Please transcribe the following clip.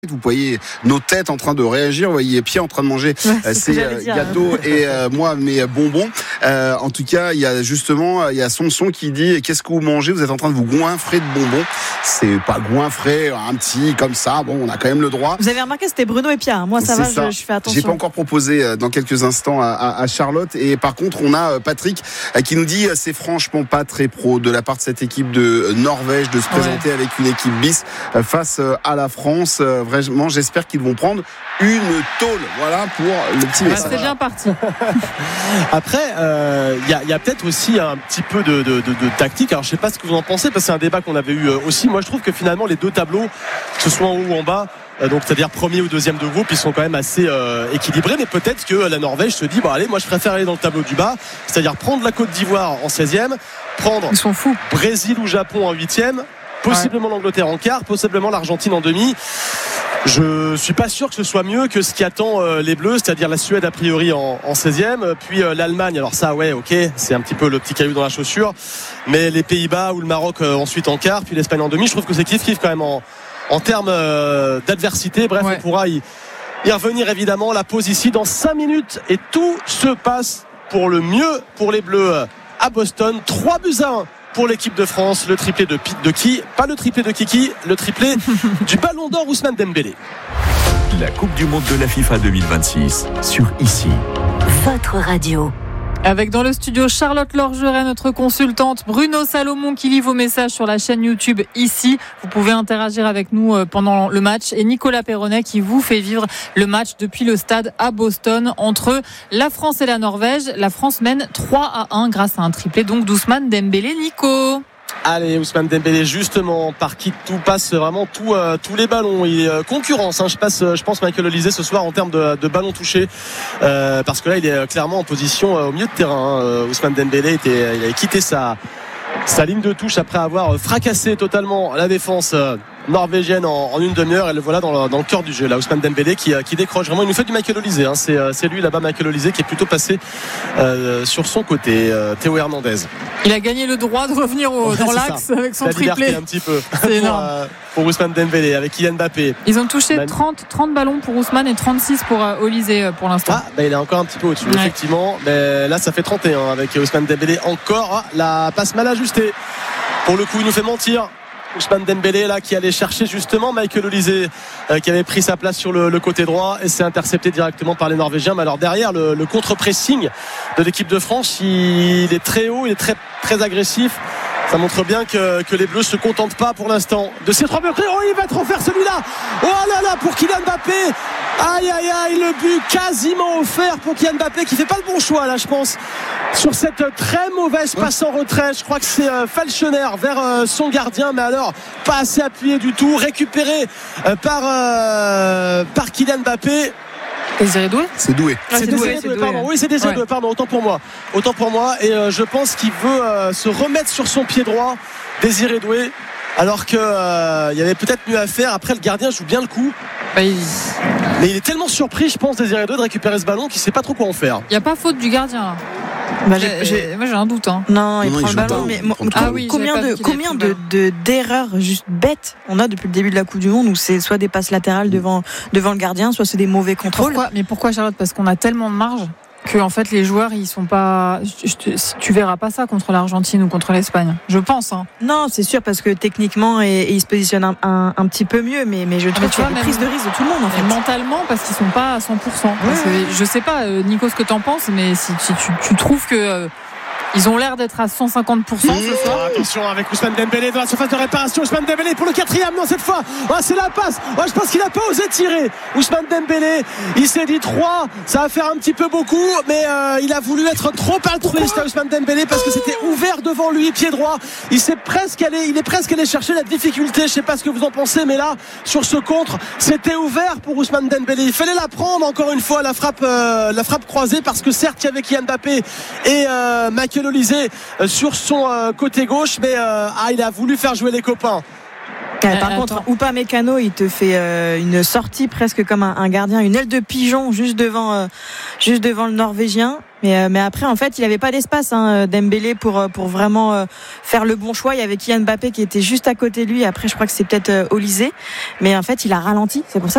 Vous voyez nos têtes en train de réagir, vous voyez Pierre en train de manger ses gâteaux et moi mes bonbons. En tout cas, il y a Sonson qui dit qu'est-ce que vous mangez ? Vous êtes en train de vous goinfrer de bonbons. C'est pas goinfrer, un petit comme ça. Bon, on a quand même le droit. Vous avez remarqué, c'était Bruno et Pierre. Moi, ça va, je fais attention. J'ai pas encore proposé dans quelques instants à Charlotte. Et par contre, on a Patrick qui nous dit c'est franchement pas très pro de la part de cette équipe de Norvège de se présenter avec une équipe bis face à la France. Vraiment, j'espère qu'ils vont prendre une tôle. Voilà pour le petit message. C'est bien parti. Après, il y a peut-être aussi un petit peu de tactique. Alors, je sais pas ce que vous en pensez, parce que c'est un débat qu'on avait eu aussi. Moi, je trouve que finalement, les deux tableaux, que ce soit en haut ou en bas, donc c'est-à-dire premier ou deuxième de groupe, ils sont quand même assez équilibrés. Mais peut-être que la Norvège se dit bon allez, moi je préfère aller dans le tableau du bas, c'est-à-dire prendre la Côte d'Ivoire en 16e, prendre ils sont fous. Brésil ou Japon en 8e, possiblement l'Angleterre en quart, possiblement l'Argentine en demi. Je suis pas sûr que ce soit mieux que ce qui attend les Bleus, c'est-à-dire la Suède a priori en 16e, puis l'Allemagne. Alors ça, ouais, ok, c'est un petit peu le petit caillou dans la chaussure, mais les Pays-Bas ou le Maroc ensuite en quart, puis l'Espagne en demi. Je trouve que c'est kiff-kiff quand même en termes d'adversité. Bref, on pourra y revenir évidemment. La pause ici dans 5 minutes et tout se passe pour le mieux pour les Bleus à Boston. 3-1 pour l'équipe de France. Le triplé de qui ? Pas le triplé de Kiki, le triplé du Ballon d'Or Ousmane Dembélé. La Coupe du Monde de la FIFA 2026 sur ICI. Votre radio. Avec dans le studio Charlotte Lorgeret, notre consultante, Bruno Salomon qui lit vos messages sur la chaîne YouTube ici. Vous pouvez interagir avec nous pendant le match. Et Nicolas Perronnet qui vous fait vivre le match depuis le stade à Boston entre la France et la Norvège. La France mène 3-1 grâce à un triplé donc d'Ousmane Dembélé. Nico. Allez, Ousmane Dembélé, justement, par qui tout passe, vraiment tous les ballons. Il est concurrence, je pense Michael Olise ce soir en termes de ballons touchés, parce que là il est clairement en position au milieu de terrain. Ousmane Dembélé il avait quitté sa ligne de touche après avoir fracassé totalement la défense norvégienne en une demi-heure, et le voilà dans le cœur du jeu là, Ousmane Dembélé qui décroche vraiment. Il nous fait du Michael Olise, c'est lui là-bas, Michael Olise, qui est plutôt passé sur son côté. Théo Hernandez, il a gagné le droit de revenir dans l'axe avec son triplé un petit peu. C'est énorme pour Ousmane Dembélé avec Kylian Mbappé. Ils ont touché 30 ballons pour Ousmane et 36 pour Olise pour l'instant. Il est encore un petit peu au-dessus, effectivement, mais là ça fait 31 avec Ousmane Dembélé encore. La passe mal ajustée, pour le coup il nous fait mentir Ousmane Dembélé là, qui allait chercher justement Michael Olise, qui avait pris sa place sur le côté droit, et c'est intercepté directement par les Norvégiens. Mais alors derrière, le contre-pressing de l'équipe de France, il est très haut, il est très, très agressif. Ça montre bien que les Bleus se contentent pas pour l'instant de ces 3 buts. Oh, il va trop faire celui-là. Oh là là, pour Kylian Mbappé. Aïe aïe aïe, le but quasiment offert pour Kylian Mbappé, qui fait pas le bon choix là, je pense, sur cette très mauvaise passe en retrait. Je crois que c'est Falchener vers son gardien, mais alors pas assez appuyé du tout, récupéré par Kylian Mbappé. Désiré Doué ? C'est Doué. C'est Désiré Doué, pardon. Oui, c'est Désiré Doué, pardon, autant pour moi. Et je pense qu'il veut se remettre sur son pied droit, Désiré Doué, alors qu'il y avait peut-être mieux à faire. Après, le gardien joue bien le coup. Mais il est tellement surpris, je pense, Désiré Doué, de récupérer ce ballon qu'il ne sait pas trop quoi en faire. Il n'y a pas faute du gardien là. Moi j'ai un doute. Non, il prend le ballon. Mais combien d'erreurs juste bêtes on a depuis le début de la Coupe du Monde, où c'est soit des passes latérales devant le gardien, soit c'est des mauvais contrôles. Pourquoi Charlotte ? Parce qu'on a tellement de marge que en fait les joueurs ils sont pas. Tu verras pas ça contre l'Argentine ou contre l'Espagne, je pense. Non, c'est sûr, parce que techniquement ils se positionnent un petit peu mieux, mais je trouve qu'il y a une prise de risque de tout le monde en fait. Mentalement, parce qu'ils sont pas à 100%. Je sais pas, Nico, ce que t'en penses, mais si tu trouves que ils ont l'air d'être à 150% ce soir. Attention avec Ousmane Dembélé dans la surface de réparation. Ousmane Dembélé pour le 4e, non cette fois. C'est la passe. Je pense qu'il a pas osé tirer. Ousmane Dembélé, il s'est dit 3, ça va faire un petit peu beaucoup, mais il a voulu être trop altruiste à Ousmane Dembélé, parce que c'était ouvert devant lui, pied droit. Il est presque allé chercher la difficulté. Je sais pas ce que vous en pensez, mais là sur ce contre, c'était ouvert pour Ousmane Dembélé. Il fallait la prendre encore une fois, la frappe croisée, parce que certes il y avait Kylian Mbappé et Michael Olise sur son côté gauche, mais il a voulu faire jouer les copains. Par contre, Upamecano, il te fait une sortie presque comme un gardien, une aile de pigeon juste devant le Norvégien. Mais après, en fait, il avait pas d'espace, Dembélé, pour vraiment faire le bon choix. Il y avait Kylian Mbappé qui était juste à côté de lui. Après, je crois que c'est peut-être Olise, mais en fait, il a ralenti. C'est pour ça